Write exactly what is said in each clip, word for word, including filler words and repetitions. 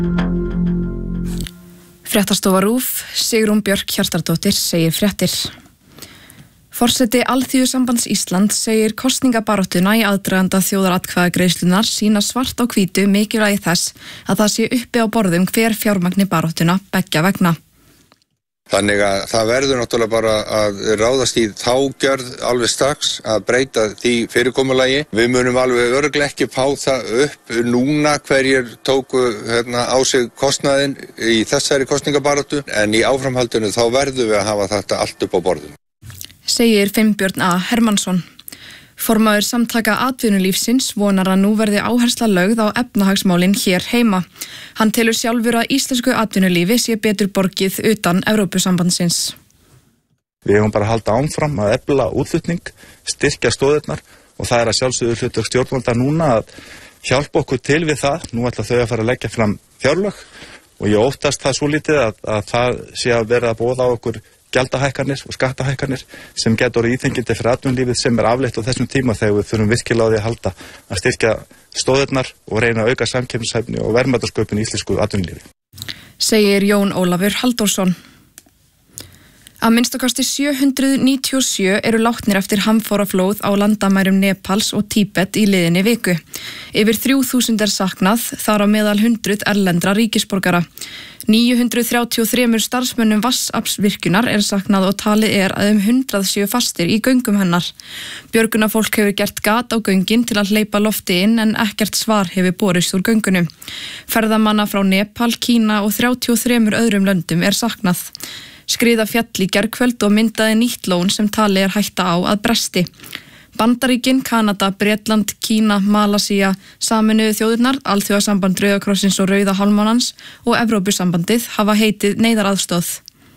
Fréttastofa RÚV, Sigrún Björk Hjartardóttir segir fréttir. Forseti Alþýðusambands Íslands segir kosningabaráttuna í aðdraganda þjóðaratkvæðagreiðslunnar sína svart á hvítu mikilvægi þess að það sé uppi á borðum hver fjármagni baráttuna beggja vegna. Þannig að það verður náttúrulega bara að ráðast í þá gjörð alveg strax að breyta því fyrirkomulagi. Við munum alveg örugglega ekki fá það upp núna hverjir tóku hérna, á sig kostnaðinn í þessari kosningabaráttu, en í áframhaldinu þá verðum við að hafa þetta allt upp á borðum. Segir Finnbjörn A. Hermannsson. Formaður samtaka atvinnulífsins vonar að nú verði áhersla lögð á efnahagsmálin hér heima. Hann telur sjálfur að íslensku atvinnulífi sé betur borgið utan Evrópusambandsins. Við hefum bara að halda áfram að efla útflutning, styrkja stoðirnar og það er að sjálfsögðu hlutverk stjórnvalda núna að hjálpa okkur til við það. Nú ætla þau að fara að leggja fram fjárlög og ég óttast það svo lítið að, að það sé að vera að boða á okkur gjaldahækkanir og skattahækkanir sem getur orðið íþengjandi fyrir atvinnulífið sem er afleitt á þessum tíma þegar við þurfum virkilega á því að halda að styrkja stóðirnar og reyna að auka samkeppnishæfni og verðmætasköpun í íslensku atvinnulífi. Segir Jón Ólafur Halldórsson. Að minnstakosti sjö hundruð níutíu og sjö eru látnir eftir hamfáraflóð á landamærum Nepals og Tíbet í liðinni viku. Yfir þrjú þúsund er saknað, þar á meðal hundruð erlendra ríkisborgara. níu hundruð þrjátíu og þrjú starfsmönnum vatnsaflsvirkjunar er saknað og talið er að um hundrað séu fastir í göngum hennar. Björgunarfólk hefur gert gat á göngin til að hleypa lofti inn en ekkert svar hefur borist úr göngunum. Ferðamanna frá Nepal, Kína og þrjátíu og þremur öðrum löndum er saknað. Skriða fjall í gærkvöld og myndaði nýtt lón sem talið er hætta á að bresti. Bandaríkin, Kanada, Bretland, Kína, Malasía, Sameinuðu þjóðirnar, Alþjóðasamband Rauða krossins og Rauða hálfmánans og Evrópusambandið hafa heitið neyðaraðstoð.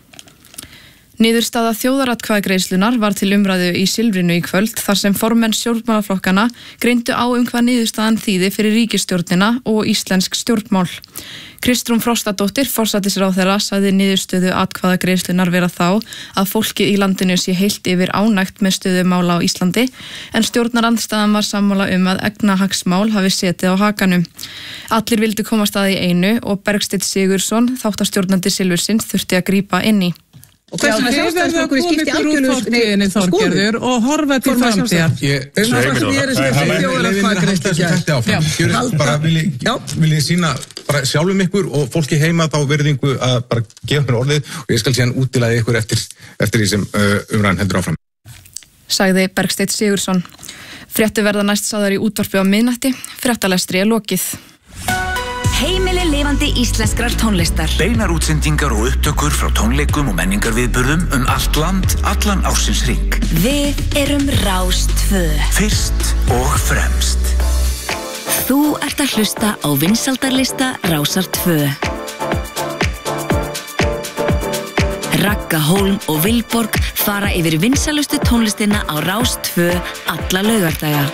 Niðurstaða þjóðaratkvæðagreiðslunnar var til umræðu í Silfrinu í kvöld þar sem formenn stjórnmálaflokkana greindu á um hvað niðurstaðan þýði fyrir ríkisstjórnina og íslensk stjórnmál. Kristrún Frostadóttir, forsætisráðherra, sagði niðurstöðu atkvæðagreiðslunnar vera þá að fólkið í landinu sé heilt yfir ánægt með stöðu mála á Íslandi en stjórnarandstaðan var sammála um að efnahagsmál hafi setið á hakanum. Allir vildu komast að í einu og Bergsteinn Sigurðsson, þáttastjórnandi Silfursins, þurfti að grípa inn í. Og hvers vegna sjálfstæðisflokkurinn skipti algjörlega Þorgerður og horfa til framtíðar. Um það sem ég er að segja þjóðaratkvæðagreiðslu. Vil ég sína bara sjálfum ykkur og fólki heima þá verðingu að bara gefa mér orðið og ég skal síðan útilaði ykkur eftir, eftir því sem uh, umræðan heldur áfram. Sagði Bergsteinn Sigurðsson. Fréttir verða næst sagðar í útvarpi á miðnætti. Fréttalestri er lokið. Heimili lifandi íslenskrar tónlistar. Beinar útsendingar og upptökur frá tónleikum og menningarviðburðum um allt land, allan ársins hring. Við erum Rás tvö. Fyrst og fremst. Þú ert að hlusta á vinsældarlista Rásar tvö. Ragga Hólm og Vilborg fara yfir vinsælustu tónlistina á Rás tvö alla laugardaga.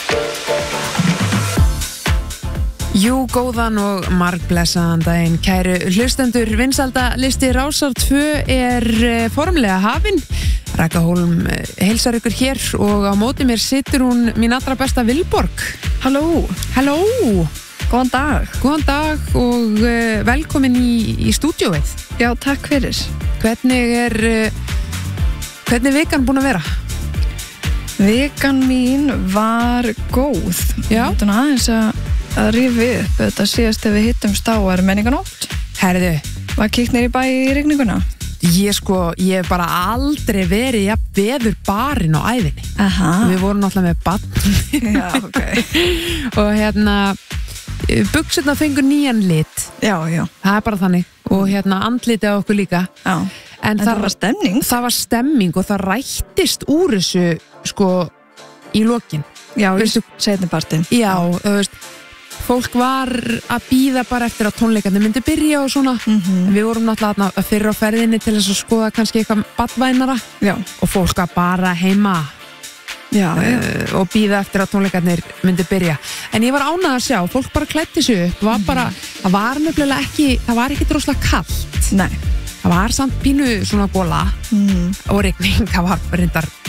Jú, góðan og margblessaðan daginn, kæru hlustendur. Vinsældarlisti Rásar tvö er formlega hafinn. Ragga Hólm heilsar ykkur hér og á móti mér situr hún mín allra besta Vilborg. Halló. Halló. Góðan dag. Góðan dag og velkomin í, í stúdíóið. Já, takk fyrir. Hvernig er, hvernig er vikan búin að vera? Vikan mín var góð. Já. Þannig aðeins að að rífi upp. Þetta síðast ef við hittumst á er menninganótt. Herðu. Var kíkt niður í bæ í rigninguna? Ég sko, ég hef bara aldrei verið jafn veður barinn á ævinni. Aha. Við vorum náttúrulega með barn. Já, ok. Og hérna, buxurnar fengur nýjan lit. Já, já. Það er bara þannig. Og hérna, andlitið á okkur líka. Já. En, en það, það var stemning. Það var stemming og það rættist úr þessu, sko, í lokin. Já, í seinnipartinn. Já, þú veist, fólk var að bíða bara eftir að tónleikarnir myndi byrja og svona. Mm-hmm. Við vorum náttúrulega fyrir á ferðinni til þess að skoða kannski eitthvað barnvænara. Já. Og fólk var bara heima. Já, já. Uh, og bíða eftir að tónleikarnir myndi byrja. En ég var ánægð að sjá, fólk bara klæddi sig upp. Var bara, það var nefnilega ekki, það var ekki droslega kallt. Nei. Það var samt pínu svona gola mm. og rigning, það var reyndar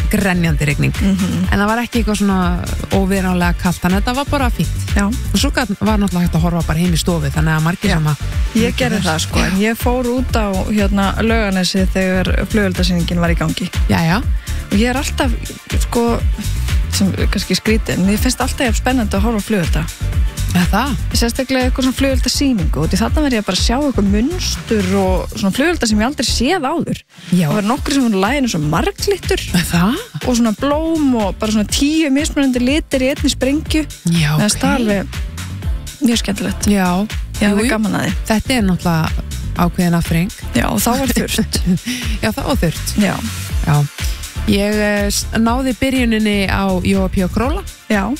grenjandi rigning Mhm. en það var ekki eitthvað svona óviðrálega kalt, þannig að þetta var bara fínt Já. og svo gat, var náttúrulega hægt að horfa bara heim í stofu, þannig að margir sem að Ég gerði það sko, en ég fór út á hérna Laugarnesi þegar flugeldasýningin var í gangi. Jæja. Og ég er alltaf, sko, sem kannski skrítið, en mér finnst alltaf jafn spennandi að horfa á flugelda. Ja, það? Sérstaklega eitthvað svona flugeldasýningu, og þarna verð ég bara að sjá eitthvað munstur og svona flugelda sem ég aldrei séð áður. Já. Það var nokkur sem voru læginu svona marglittur. Það? Og svona blóm og bara svona tíu mismunandi litir í einni sprengju. Já, ok. Það er alveg mjög skemmtilegt. Já. Já, Jú, það er jú. gaman að því. Þetta er náttúrulega ákveðin aðfring. Já, og þá var þurft. Já, það var þurft. Já. Já. Ég eh, s- náði byrjuninni á Jóa Píó Króla. Já.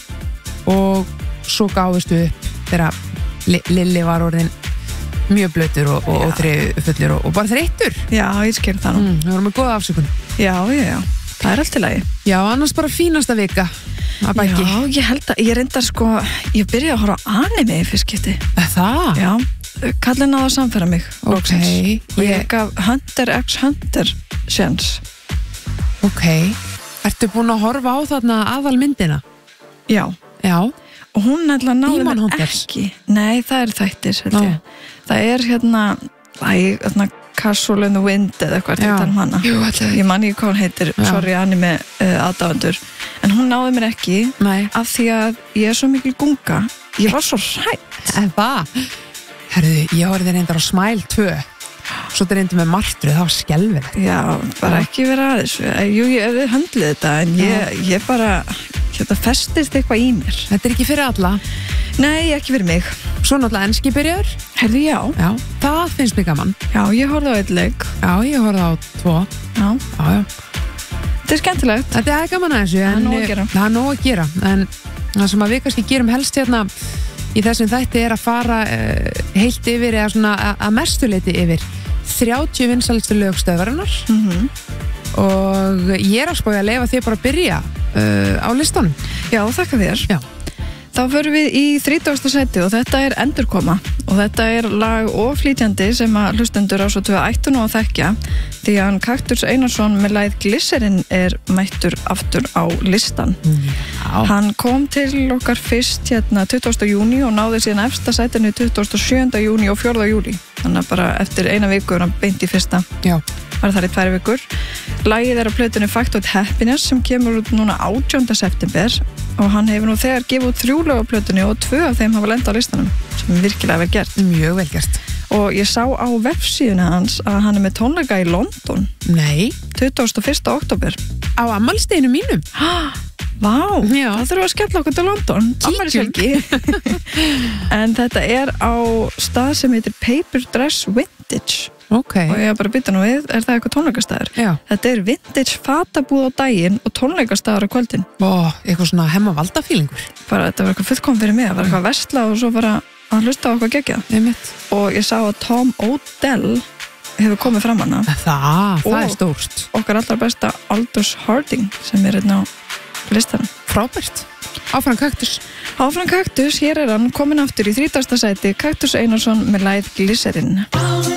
Og svo gáðustu upp þegar Li- Lilli var orðin mjög blautur og, og, og þreyfullur og, og bara þreyttur. Já, ég skil það nú. Mm, við vorum með góða afsökun. Já, já, já. Það er allt í lagi. Já, annars bara fínasta vika að baki. Já, ég held að, ég reyndar sko, ég byrjaði að horfa á anime í fyrst skipti. Það? Já, kallinn náði að samfæra mig. Ok. loksins. Og Ég- ég gaf Hunter x Hunter sjens. Ok. Ertu búin að horfa á þarna aðalmyndina? Já. Já. Og hún ætla að náði Demon mér Hunters. ekki. Nei, það er þættir, held Nú. ég. Það er hérna, æ, hérna Castle in the Wind eða eitthvað, Já. þetta er um hana. Jú, ætli. Ég man ekki hvað hún heitir, Já. sorry, anime uh, aðdáendur. En hún náði mér ekki. Nei. Af því að ég er svo mikil gunga. Ég var svo hrætt. En það? Herðu, ég horfði reyndar á Smile tvö. Svo þetta reyndi með martru, það var skelfilegt. Já, bara ekki vera að þessu. Eh, Jú, ég hefði höndlið þetta, en ég, ég bara, þetta festist eitthvað í mér. Þetta er ekki fyrir alla. Nei, ekki fyrir mig. Svo náttúrulega enski byrjar. Herði, já. Já, það finnst mér gaman. Já, ég horfði á eitt leik. Já, ég horfði á tvo. Já. Já, já. Þetta er skemmtilegt. Þetta er gaman að þessu. Það er en, nóg að gera. Það er nóg að gera. En það sem að við kannski gerum helst hérna í þessum þætti er að fara uh, heilt yfir eða svona að, að mestuleiti yfir þrjátíu vinsælustu lög stöðvarinnar Mhm. og ég er að spója að leifa þér bara að byrja uh, á listanum. Já, þakka þér. Já. Þá förum við í þrítugasta sæti og þetta er Endurkoma og þetta er lag og flytjandi sem að hlustendur á svo tvö ættu nú að þekkja því að hann Kaktus Einarsson með lagið Glycerin er mættur aftur á listan. Já. Hann kom til okkar fyrst hérna tuttugasta júní og náði síðan efsta sætinu tuttugasta og sjöunda júní og fjórða júlí. Þannig að bara eftir eina viku er hann beint í fyrsta. Já. Var þar í tvær vikur. Lagið er á plötunni Fact of Happiness sem kemur út núna átjánda september og hann hefur nú þegar gefið út þrjú lög á plötunni og tvö af þeim hafa lenda á listanum sem er virkilega vel gert. Mjög vel gert. Og ég sá á vefsíðuna hans að hann er með tónleika í London. Nei. tuttugasta og fyrsta október. Á afmælisdeginum mínum. Vá, Já. það þurfum að skella okkur til London. Afmælishelgi. En þetta er á stað sem heitir Paper Dress Vintage. Ok. Og ég er bara að bytta nú við, er það eitthvað tónleikastæður? Já. Þetta er vintage fatabúð á daginn og tónleikastæður á kvöldin. Ó, eitthvað svona hemma valdafílingur. Bara þetta var eitthvað fullkom fyrir mig, það var eitthvað versla og svo bara að hlusta á eitthvað geggjað. Einmitt. Og ég sá að Tom Odell hefur komið fram hana. Það, það Og er stórt. Okkar allra besta Aldous Harding sem er hérna á listanum. Frábært. Áfram Kaktus. Áfram Kaktus, hér er hann komin aftur í þrítugasta sæti, Kaktus Einarsson með lagið Glycerin.